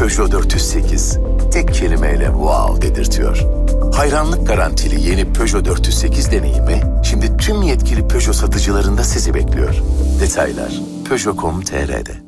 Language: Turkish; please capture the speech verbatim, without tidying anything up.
Peugeot dört yüz sekiz. Tek kelimeyle wow dedirtiyor. Hayranlık garantili yeni Peugeot dört yüz sekiz deneyimi şimdi tüm yetkili Peugeot satıcılarında sizi bekliyor. Detaylar peugeot nokta com nokta tr'de.